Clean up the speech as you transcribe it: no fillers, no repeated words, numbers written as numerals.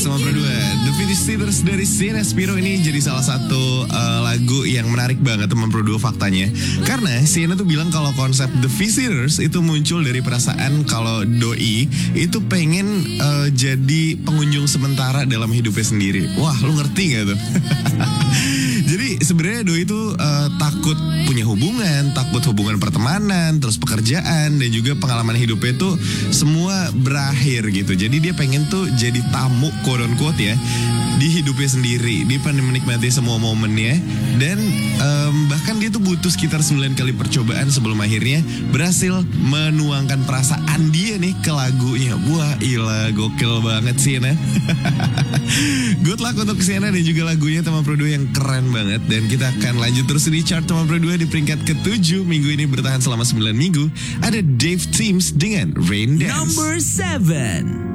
Sama berdua, The Visitors dari Sienna Spiro ini jadi salah satu lagu yang menarik banget teman berdua faktanya. Karena Sienna tuh bilang kalau konsep The Visitors itu muncul dari perasaan kalau doi itu pengen jadi pengunjung sementara dalam hidupnya sendiri. Wah, lu ngerti gak tuh? Jadi sebenarnya doi itu takut punya hubungan, takut hubungan pertemanan, terus pekerjaan dan juga pengalaman hidupnya itu semua berakhir gitu. Jadi dia pengen tuh jadi tamu quote unquote ya di hidupnya sendiri. Dia pengen menikmati semua momennya dan bahkan dia tuh butuh sekitar 9 kali percobaan sebelum akhirnya berhasil menuangkan perasaan dia nih ke lagunya. Wah, gila, gokil banget sih nah. Good luck untuk Sienna dan juga lagunya teman Pro 2 yang keren banget. Dan kita akan lanjut terus di chart teman Pro 2 di peringkat ke-7. Minggu ini bertahan selama 9 minggu. Ada Dave Teams dengan Rain Dance. Number 7.